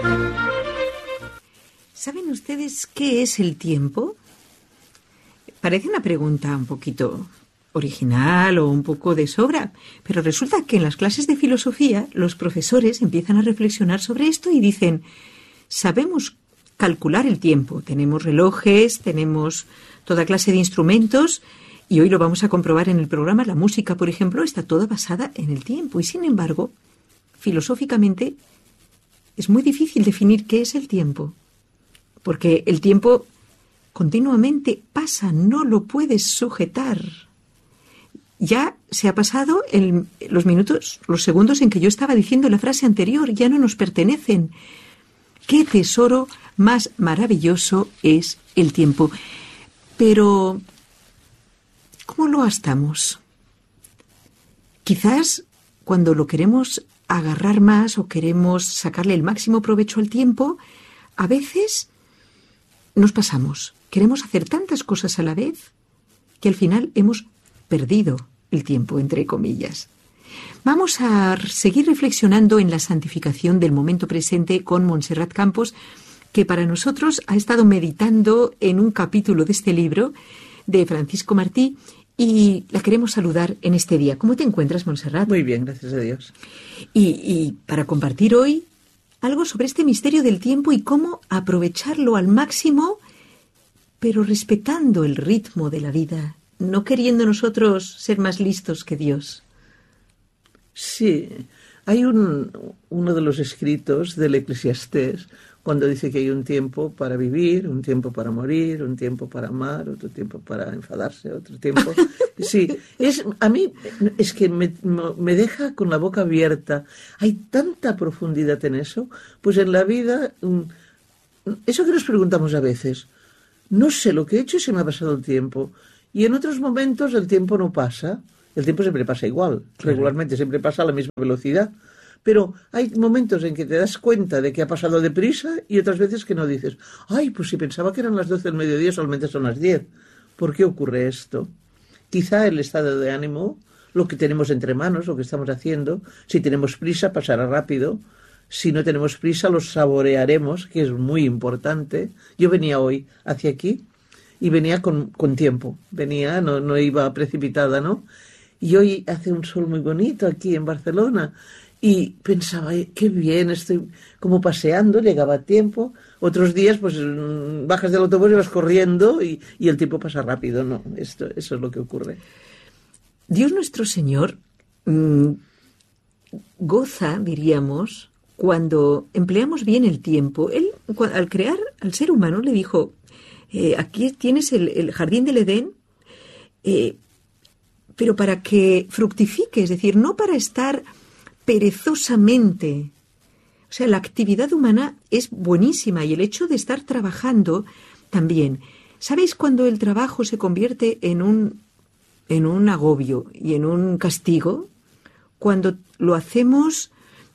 ¿Saben ustedes qué es el tiempo? Parece una pregunta un poquito original o un poco de sobra, pero resulta que en las clases de filosofía los profesores empiezan a reflexionar sobre esto y dicen, sabemos calcular el tiempo, tenemos relojes, tenemos toda clase de instrumentos y hoy lo vamos a comprobar en el programa. La música, por ejemplo, está toda basada en el tiempo y sin embargo, filosóficamente es muy difícil definir qué es el tiempo, porque el tiempo continuamente pasa, no lo puedes sujetar. Ya se ha pasado los minutos, los segundos en que yo estaba diciendo la frase anterior, ya no nos pertenecen. ¡Qué tesoro más maravilloso es el tiempo! Pero, ¿cómo lo gastamos? Quizás cuando lo queremos agarrar más o queremos sacarle el máximo provecho al tiempo, a veces nos pasamos. Queremos hacer tantas cosas a la vez que al final hemos perdido el tiempo, entre comillas. Vamos a seguir reflexionando en la santificación del momento presente con Montserrat Campos, que para nosotros ha estado meditando en un capítulo de este libro de Francisco Martí y la queremos saludar en este día. ¿Cómo te encuentras, Montserrat? Muy bien, gracias a Dios. Y para compartir hoy algo sobre este misterio del tiempo y cómo aprovecharlo al máximo, pero respetando el ritmo de la vida, no queriendo nosotros ser más listos que Dios. Sí, hay uno de los escritos del Eclesiastés cuando dice que hay un tiempo para vivir, un tiempo para morir, un tiempo para amar, otro tiempo para enfadarse, otro tiempo... Sí, a mí es que me deja con la boca abierta. Hay tanta profundidad en eso. Pues en la vida, eso que nos preguntamos a veces, no sé lo que he hecho y se me ha pasado el tiempo. Y en otros momentos el tiempo no pasa. El tiempo siempre pasa igual, regularmente siempre pasa a la misma velocidad. Pero hay momentos en que te das cuenta de que ha pasado deprisa y otras veces que no dices, ay, pues si pensaba que eran las 12 del mediodía solamente son las 10. ¿Por qué ocurre esto? Quizá el estado de ánimo, lo que tenemos entre manos, lo que estamos haciendo, si tenemos prisa pasará rápido, si no tenemos prisa los saborearemos, que es muy importante. Yo venía hoy hacia aquí y venía con tiempo, venía, no iba precipitada, ¿no? Y hoy hace un sol muy bonito aquí en Barcelona y pensaba, qué bien, estoy como paseando, llegaba a tiempo. Otros días pues bajas del autobús y vas corriendo y el tiempo pasa rápido, ¿no? Eso es lo que ocurre. Dios nuestro Señor goza, diríamos, cuando empleamos bien el tiempo. Él, al crear al ser humano, le dijo, aquí tienes el jardín del Edén, pero para que fructifique, es decir, no para estar perezosamente. O sea, la actividad humana es buenísima y el hecho de estar trabajando también. ¿Sabéis cuando el trabajo se convierte en un agobio y en un castigo? Cuando lo hacemos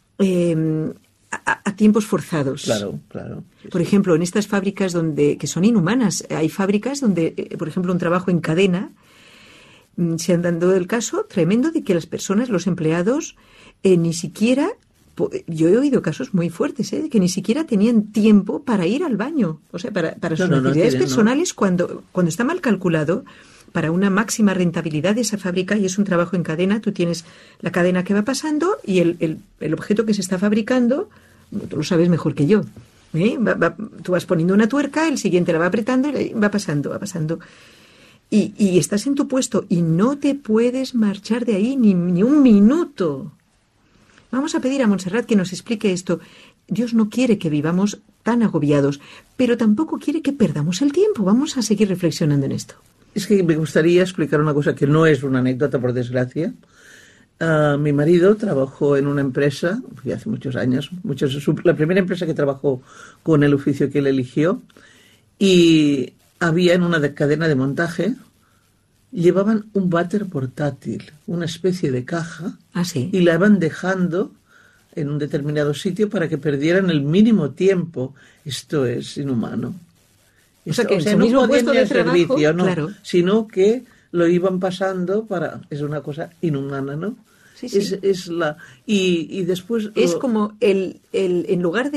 a tiempos forzados. Claro. Sí, por ejemplo, en estas fábricas que son inhumanas, hay fábricas donde, por ejemplo, un trabajo en cadena, se han dado el caso tremendo de que las personas, los empleados, ni siquiera, yo he oído casos muy fuertes, de que ni siquiera tenían tiempo para ir al baño, o sea, para sus necesidades personales, cuando está mal calculado, para una máxima rentabilidad de esa fábrica, y es un trabajo en cadena, tú tienes la cadena que va pasando y el objeto que se está fabricando, tú lo sabes mejor que yo, tú vas poniendo una tuerca, el siguiente la va apretando y va pasando. Y estás en tu puesto y no te puedes marchar de ahí ni un minuto. Vamos a pedir a Montserrat que nos explique esto. Dios no quiere que vivamos tan agobiados, pero tampoco quiere que perdamos el tiempo. Vamos a seguir reflexionando en esto. Es que me gustaría explicar una cosa que no es una anécdota, por desgracia. Mi marido trabajó en una empresa, hace muchos años, la primera empresa que trabajó con el oficio que él eligió, y había en una cadena de montaje, llevaban un váter portátil, una especie de caja, y la iban dejando en un determinado sitio para que perdieran el mínimo tiempo. Esto es inhumano. O sea, que en su no mismo puesto de trabajo, servicio, no, claro, sino que lo iban pasando es una cosa inhumana, ¿no? Sí. Y después... Es como en lugar de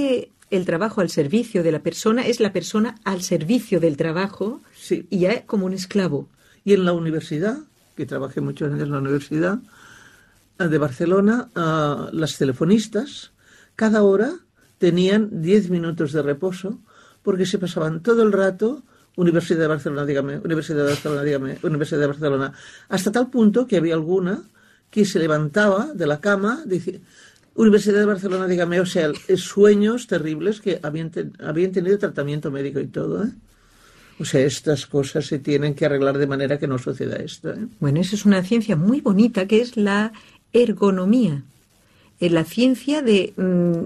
el trabajo al servicio de la persona, es la persona al servicio del trabajo, Sí. y ya como un esclavo. Y en la universidad, que trabajé muchos años en la universidad de Barcelona, las telefonistas cada hora tenían 10 minutos de reposo porque se pasaban todo el rato Universidad de Barcelona, dígame, Universidad de Barcelona, dígame, Universidad de Barcelona, hasta tal punto que había alguna que se levantaba de la cama, dice, Universidad de Barcelona, dígame, o sea, sueños terribles que habían tenido tratamiento médico y todo, ¿eh? O sea, estas cosas se tienen que arreglar de manera que no suceda esto, ¿eh? Bueno, eso es una ciencia muy bonita que es la ergonomía. La ciencia de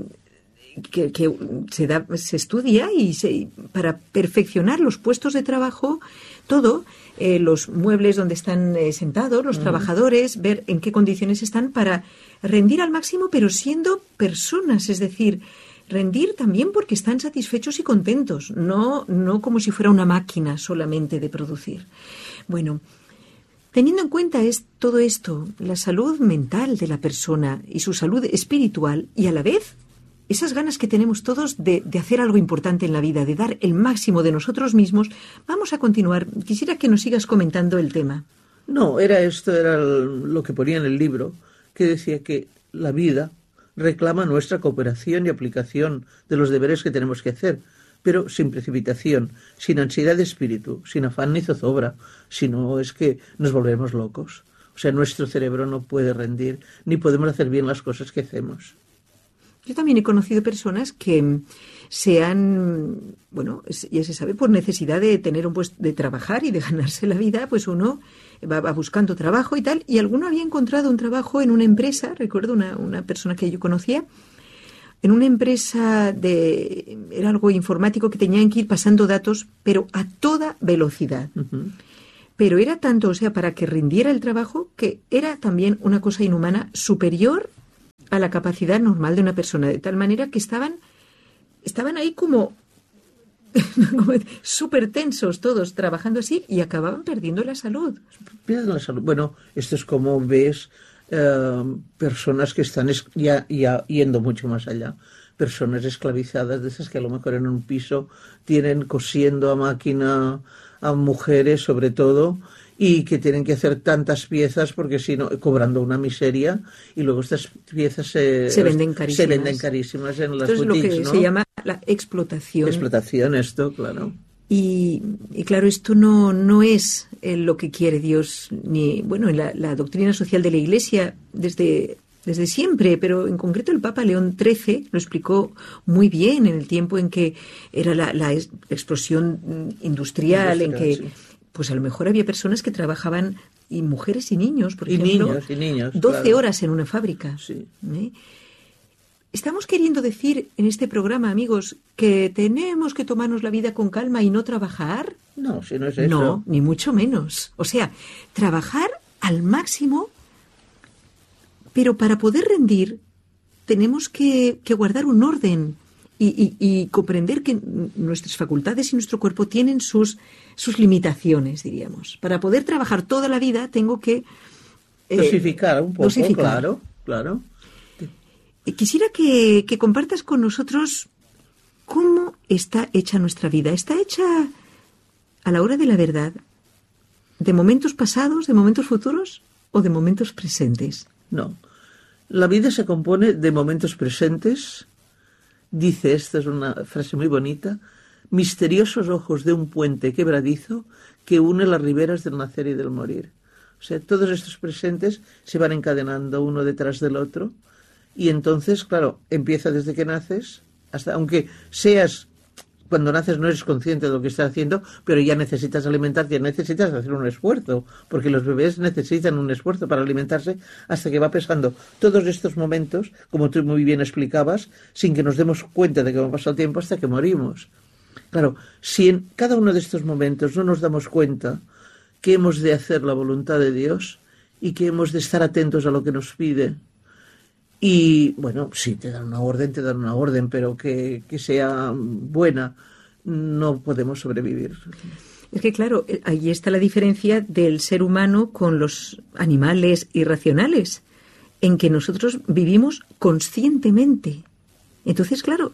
que se estudia para perfeccionar los puestos de trabajo, todo, los muebles donde están sentados los trabajadores, ver en qué condiciones están para rendir al máximo, pero siendo personas, es decir, rendir también porque están satisfechos y contentos, no como si fuera una máquina solamente de producir. Bueno, teniendo en cuenta todo esto, la salud mental de la persona y su salud espiritual, y a la vez esas ganas que tenemos todos de hacer algo importante en la vida, de dar el máximo de nosotros mismos, vamos a continuar. Quisiera que nos sigas comentando el tema. No, era lo que ponía en el libro, que decía que la vida reclama nuestra cooperación y aplicación de los deberes que tenemos que hacer, pero sin precipitación, sin ansiedad de espíritu, sin afán ni zozobra, sino es que nos volvemos locos. O sea, nuestro cerebro no puede rendir, ni podemos hacer bien las cosas que hacemos. Yo también he conocido personas que bueno, ya se sabe, por necesidad de tener un puesto, de trabajar y de ganarse la vida, pues uno va buscando trabajo y tal, y alguno había encontrado un trabajo en una empresa, recuerdo una persona que yo conocía, en una empresa era algo informático que tenían que ir pasando datos, pero a toda velocidad. Uh-huh. Pero era tanto, o sea, para que rindiera el trabajo, que era también una cosa inhumana superior a la capacidad normal de una persona, de tal manera que estaban ahí como súper tensos todos, trabajando así, y acababan perdiendo la salud. Pierden la salud. Bueno, esto es como ves personas que están ya yendo mucho más allá. Personas esclavizadas, de esas que a lo mejor en un piso tienen cosiendo a máquina a mujeres, sobre todo, y que tienen que hacer tantas piezas porque si no, cobrando una miseria, y luego estas piezas se venden carísimas en las boutiques, ¿no? Esto es lo que se llama la explotación. Explotación, esto, claro. Y claro, esto no es lo que quiere Dios, ni bueno, en la doctrina social de la Iglesia desde siempre, pero en concreto el Papa León XIII lo explicó muy bien en el tiempo en que era la explosión industrial, en que sí. Pues a lo mejor había personas que trabajaban, y mujeres y niños, por ejemplo, niños, 12 claro. horas en una fábrica. Sí. Estamos queriendo decir en este programa, amigos, que tenemos que tomarnos la vida con calma y no trabajar. No, si no es eso. No, ni mucho menos. O sea, trabajar al máximo, pero para poder rendir tenemos que guardar un orden y comprender que nuestras facultades y nuestro cuerpo tienen sus limitaciones, diríamos. Para poder trabajar toda la vida tengo que dosificar un poco, claro. Quisiera que compartas con nosotros cómo está hecha nuestra vida. ¿Está hecha a la hora de la verdad de momentos pasados, de momentos futuros o de momentos presentes? No. La vida se compone de momentos presentes. Dice, esta es una frase muy bonita, misteriosos ojos de un puente quebradizo que une las riberas del nacer y del morir. O sea, todos estos presentes se van encadenando uno detrás del otro. Y entonces, claro, empieza desde que naces, hasta aunque cuando naces no eres consciente de lo que estás haciendo, pero ya necesitas alimentarte, necesitas hacer un esfuerzo, porque los bebés necesitan un esfuerzo para alimentarse hasta que va pasando todos estos momentos, como tú muy bien explicabas, sin que nos demos cuenta de que va a pasar el tiempo hasta que morimos. Claro, si en cada uno de estos momentos no nos damos cuenta que hemos de hacer la voluntad de Dios y que hemos de estar atentos a lo que nos pide, y bueno, sí, te dan una orden, pero que sea buena, no podemos sobrevivir. Es que claro, ahí está la diferencia del ser humano con los animales irracionales, en que nosotros vivimos conscientemente. Entonces, claro,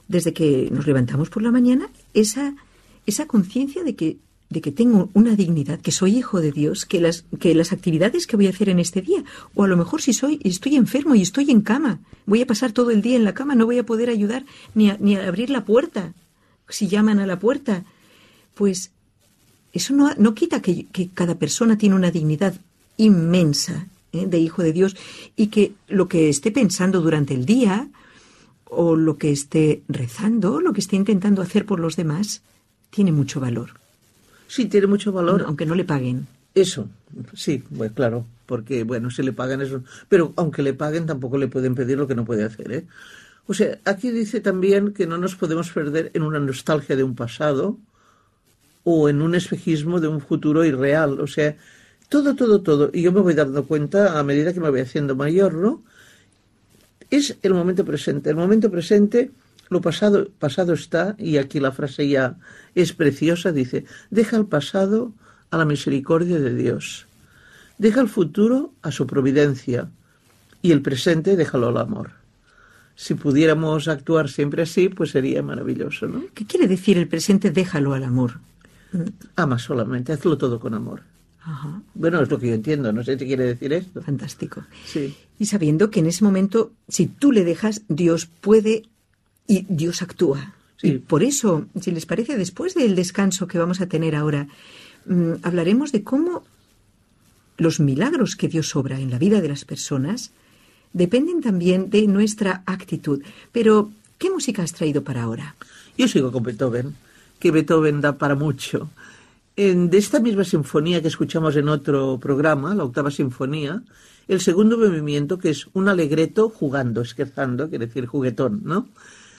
desde que nos levantamos por la mañana, esa conciencia de que tengo una dignidad, que soy hijo de Dios, que las actividades que voy a hacer en este día, o a lo mejor si estoy enfermo y estoy en cama, voy a pasar todo el día en la cama, no voy a poder ayudar ni a abrir la puerta, si llaman a la puerta, pues eso no quita que cada persona tiene una dignidad inmensa, de hijo de Dios, y que lo que esté pensando durante el día, o lo que esté rezando, lo que esté intentando hacer por los demás, tiene mucho valor. Sí, tiene mucho valor. Aunque no le paguen. Eso, sí, pues claro, porque, bueno, si le pagan eso. Pero aunque le paguen, tampoco le pueden pedir lo que no puede hacer, ¿eh? O sea, aquí dice también que no nos podemos perder en una nostalgia de un pasado o en un espejismo de un futuro irreal. O sea, todo. Y yo me voy dando cuenta a medida que me voy haciendo mayor, ¿no? Es el momento presente. El momento presente... Lo pasado está, y aquí la frase ya es preciosa, dice, deja el pasado a la misericordia de Dios, deja el futuro a su providencia, y el presente déjalo al amor. Si pudiéramos actuar siempre así, pues sería maravilloso, ¿no? ¿Qué quiere decir el presente déjalo al amor? Ama solamente, hazlo todo con amor. Ajá. Bueno, es lo que yo entiendo, no sé si quiere decir esto. Fantástico. Sí. Y sabiendo que en ese momento, si tú le dejas, Dios puede... Y Dios actúa. Sí. Y por eso, si les parece, después del descanso que vamos a tener ahora, hablaremos de cómo los milagros que Dios obra en la vida de las personas dependen también de nuestra actitud. Pero, ¿qué música has traído para ahora? Yo sigo con Beethoven, que Beethoven da para mucho. De esta misma sinfonía que escuchamos en otro programa, la octava sinfonía, el segundo movimiento, que es un allegretto jugando, scherzando, quiere decir juguetón, ¿no?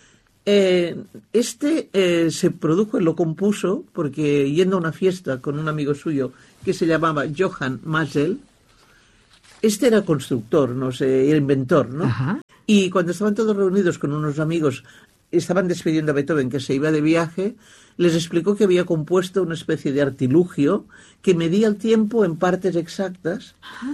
Se produjo, lo compuso, porque yendo a una fiesta con un amigo suyo que se llamaba Johann Masel, era constructor, no sé, era inventor, ¿no? Ajá. Y cuando estaban todos reunidos con unos amigos, estaban despidiendo a Beethoven, que se iba de viaje, les explicó que había compuesto una especie de artilugio que medía el tiempo en partes exactas,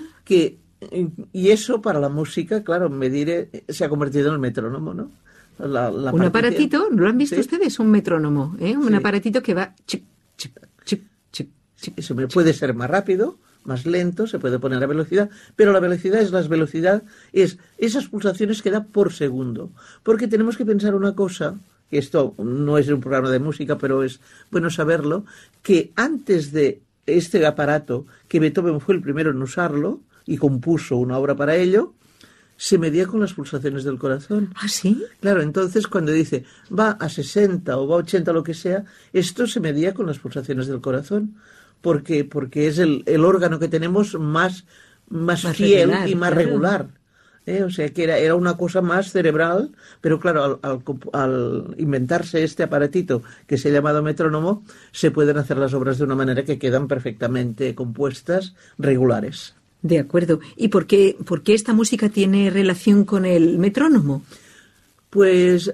y eso para la música, claro, medir se ha convertido en el metrónomo, ¿no? Un aparatito, ¿lo han visto ustedes? Un metrónomo, ¿eh? Un aparatito que va... Chip, chip, chip, chip, chip. Eso puede ser más rápido, más lento, se puede poner la velocidad, pero la velocidad es esas pulsaciones que da por segundo. Porque tenemos que pensar una cosa, que esto no es un programa de música, pero es bueno saberlo, que antes de este aparato, que Beethoven fue el primero en usarlo, y compuso una obra para ello, se medía con las pulsaciones del corazón. ¿Ah, sí? Claro, entonces cuando dice va a 60 o va a 80, lo que sea, esto se medía con las pulsaciones del corazón, porque es el órgano que tenemos más fiel regular, y más regular. O sea, que era una cosa más cerebral, pero claro, al inventarse este aparatito que se ha llamado metrónomo, se pueden hacer las obras de una manera que quedan perfectamente compuestas, regulares. De acuerdo. ¿Y por qué esta música tiene relación con el metrónomo? Pues,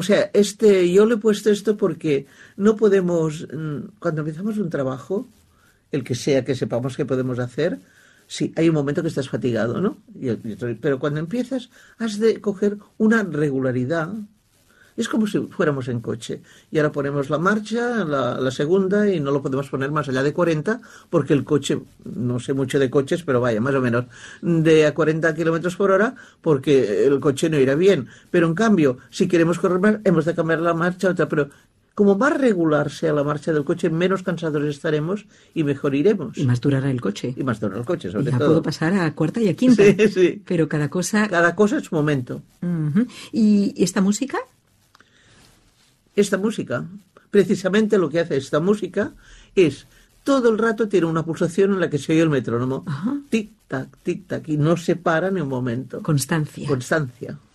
yo le he puesto esto porque no podemos, cuando empezamos un trabajo, el que sea que sepamos que podemos hacer, sí, hay un momento que estás fatigado, ¿no? Pero cuando empiezas, has de coger una regularidad. Es como si fuéramos en coche. Y ahora ponemos la marcha, la segunda, y no lo podemos poner más allá de 40, porque el coche, no sé mucho de coches, pero vaya, más o menos, de a 40 kilómetros por hora, porque el coche no irá bien. Pero en cambio, si queremos correr más, hemos de cambiar la marcha a otra. Pero como más regular sea la marcha del coche, menos cansados estaremos y mejor iremos. Y más durará el coche. Y más durará el coche, sobre ya todo. Puedo pasar a cuarta y a quinta. Sí, sí. Pero cada cosa es su momento. Uh-huh. ¿Y esta música? Esta música, precisamente lo que hace esta música es, todo el rato tiene una pulsación en la que se oye el metrónomo. Ajá. Tic-tac, y no se para ni un momento. Constancia. Constancia.